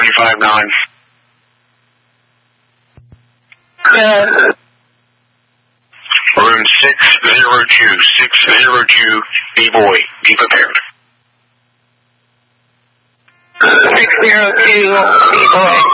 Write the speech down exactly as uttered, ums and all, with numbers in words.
seventy-five nine. Uh, Room six zero two, six zero two, B-Boy, be prepared. six zero two, B-Boy.